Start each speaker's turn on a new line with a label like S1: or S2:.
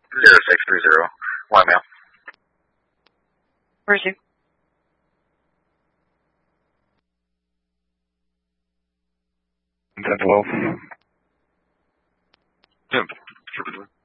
S1: 0630. One male.
S2: Where is he?
S3: 1012.
S1: 10.